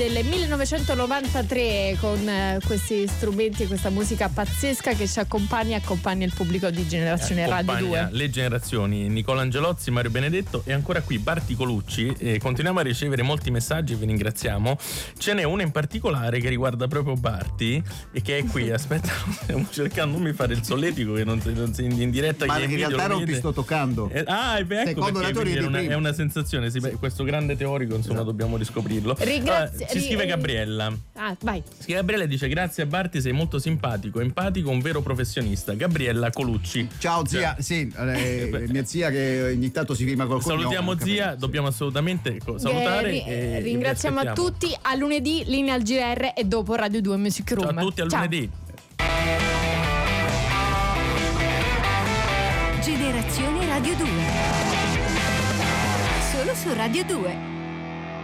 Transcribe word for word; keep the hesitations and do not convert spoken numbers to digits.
del millenovecentonovantatré con eh, questi strumenti e questa musica pazzesca che ci accompagna e accompagna il pubblico di Generazione Radio due. Le generazioni, Nicola Angelozzi, Mario Benedetto e ancora qui Barti Colucci. E continuiamo a ricevere molti messaggi e vi ringraziamo. Ce n'è uno in particolare che riguarda proprio Barti e che è qui. Aspetta, stiamo cercando, non mi fare il solletico che non si, non si in diretta. Ma che in in realtà non ti sto toccando. Eh, ah, è ecco Secondo perché è una, è una sensazione. Sì, beh, questo grande teorico, insomma, esatto. Dobbiamo riscoprirlo. Ringrazio. Ci scrive Gabriella. Ah, vai. Scrive Gabriella e dice: grazie a Barti, sei molto simpatico, empatico, un vero professionista. Gabriella Colucci. Ciao zia, Ciao. sì, eh, mia zia che ogni tanto si firma col cognome. Salutiamo zia, capito, dobbiamo sì. assolutamente salutare. Ri- e ringraziamo e a tutti. A lunedì, linea al G R e dopo Radio due Music Room. Ciao a tutti, a Ciao. lunedì. Generazione Radio due. Solo su Radio due.